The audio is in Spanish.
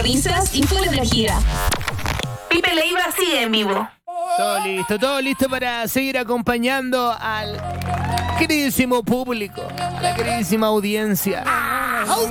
risas y full energía. Pipe Leiva sigue en vivo. Todo listo para seguir acompañando al queridísimo público, a la queridísima audiencia.